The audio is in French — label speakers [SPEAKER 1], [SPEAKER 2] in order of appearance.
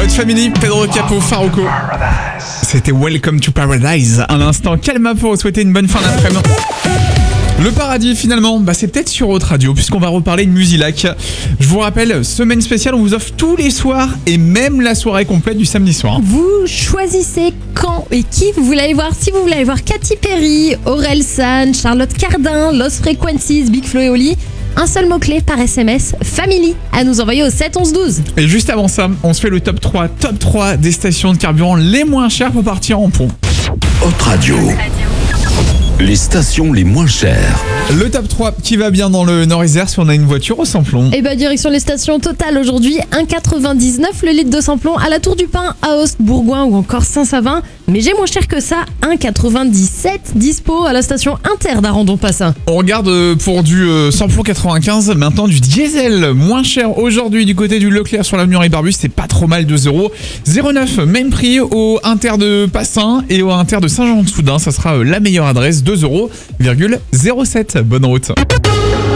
[SPEAKER 1] Hot Family, Pedro Capo, Farruko. C'était Welcome to Paradise. Un instant, Calma pour vous souhaiter une bonne fin d'après-midi. Le paradis finalement, c'est peut-être sur Haute Radio puisqu'on va reparler de Musilac. Je vous rappelle, semaine spéciale, on vous offre tous les soirs et même la soirée complète du samedi soir.
[SPEAKER 2] Vous choisissez quand et qui vous voulez aller voir. Si vous voulez aller voir Katy Perry, Aurel San, Charlotte Cardin, Lost Frequencies, Big Flo et Oli, un seul mot-clé par SMS, Family, à nous envoyer au 7 11 12.
[SPEAKER 1] Et juste avant ça, on se fait le top 3 des stations de carburant les moins chères pour partir en pont.
[SPEAKER 3] Haute Radio. Les stations les moins chères.
[SPEAKER 1] Le top 3 qui va bien dans le Nord-Isère si on a une voiture au samplon.
[SPEAKER 2] Et direction les stations Total aujourd'hui, 1,99 le litre de samplon à la Tour du Pin, à Aoste, Bourgoin ou encore Saint-Savin. Mais j'ai moins cher que ça, 1,97 dispo à la station Inter d'Arandon-Passin.
[SPEAKER 1] On regarde pour du samplon 95, maintenant du diesel moins cher aujourd'hui du côté du Leclerc sur l'avenue Henri Barbus, c'est pas trop mal, 2€. 0,9 même prix au Inter de Passin et au Inter de Saint-Jean-de-Soudain, ça sera la meilleure adresse, 2,07€. Bonne route.